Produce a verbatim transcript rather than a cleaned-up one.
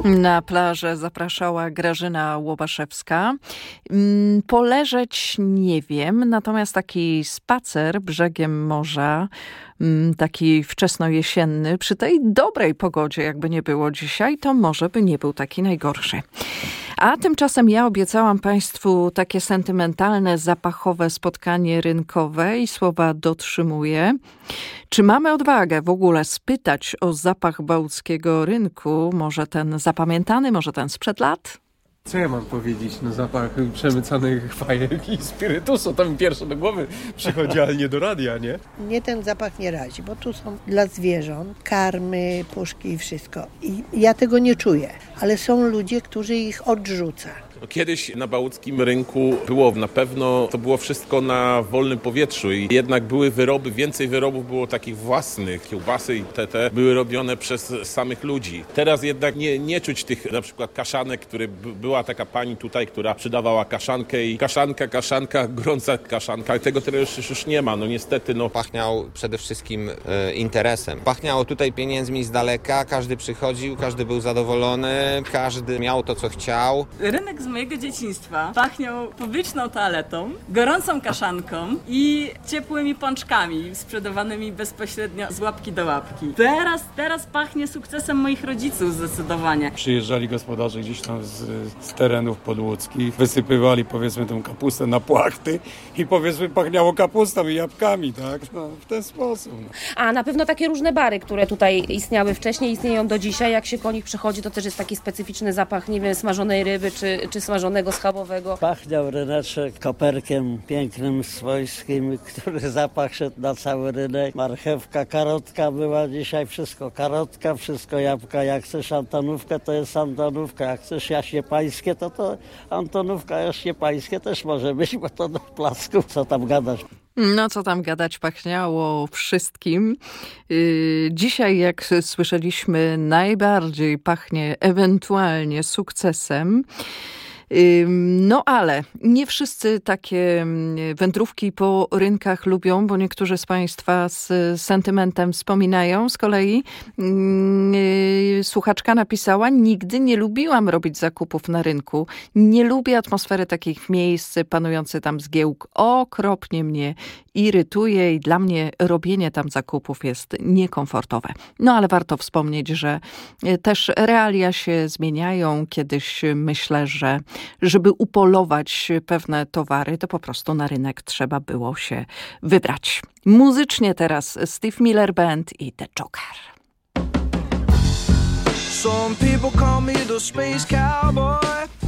Na plażę zapraszała Grażyna Łobaszewska. Poleżeć nie wiem, natomiast taki spacer brzegiem morza, taki wczesnojesienny, przy tej dobrej pogodzie, jakby nie było dzisiaj, to może by nie był taki najgorszy. A tymczasem ja obiecałam Państwu takie sentymentalne, zapachowe spotkanie rynkowe i słowa dotrzymuję. Czy mamy odwagę w ogóle spytać o zapach bałtyckiego rynku? Może ten zapamiętany, może ten sprzed lat? Co ja mam powiedzieć? No zapach przemycanych fajek i spirytusu. To mi pierwsze do głowy przychodzi, ale nie do radia, nie? Mnie ten zapach nie razi, bo tu są dla zwierząt karmy, puszki i wszystko. I ja tego nie czuję, ale są ludzie, którzy ich odrzuca. Kiedyś na bałtyckim rynku było na pewno, to było wszystko na wolnym powietrzu i jednak były wyroby, więcej wyrobów było takich własnych. Kiełbasy i te, te były robione przez samych ludzi. Teraz jednak nie, nie czuć tych na przykład kaszanek, które b- była taka pani tutaj, która przydawała kaszankę i kaszanka, kaszanka, gorąca kaszanka. Tego teraz już, już nie ma, no niestety. No. Pachniał przede wszystkim e, interesem. Pachniało tutaj pieniędzmi z daleka, każdy przychodził, każdy był zadowolony, każdy miał to, co chciał. Rynek z mojego dzieciństwa pachniał publiczną toaletą, gorącą kaszanką i ciepłymi pączkami sprzedawanymi bezpośrednio z łapki do łapki. Teraz, teraz pachnie sukcesem moich rodziców zdecydowanie. Przyjeżdżali gospodarze gdzieś tam z, z terenów podłódzkich, wysypywali powiedzmy tą kapustę na płachty i powiedzmy pachniało kapustą i jabłkami, tak? No, w ten sposób. No. A na pewno takie różne bary, które tutaj istniały wcześniej, istnieją do dzisiaj. Jak się po nich przychodzi, to też jest taki specyficzny zapach, nie wiem, smażonej ryby czy, czy smażonego schabowego. Pachniał ryneczek koperkiem pięknym, swojskim, który zapach szedł na cały rynek. Marchewka, karotka była dzisiaj, wszystko karotka, wszystko jabłka. Jak chcesz antonówkę, to jest antonówka. Jak chcesz jaśnie pańskie, to to antonówka, jaśnie pańskie też może być, bo to do placków, co tam gadać. No co tam gadać, pachniało wszystkim. Dzisiaj, jak słyszeliśmy, najbardziej pachnie ewentualnie sukcesem. No ale nie wszyscy takie wędrówki po rynkach lubią, bo niektórzy z Państwa z sentymentem wspominają. Z kolei słuchaczka napisała: nigdy nie lubiłam robić zakupów na rynku. Nie lubię atmosfery takich miejsc, panujący tam zgiełk. Okropnie mnie irytuje i dla mnie robienie tam zakupów jest niekomfortowe. No ale warto wspomnieć, że też realia się zmieniają. Kiedyś myślę, że żeby upolować pewne towary, to po prostu na rynek trzeba było się wybrać. Muzycznie teraz Steve Miller Band i The Joker. Some people call me the space cowboy.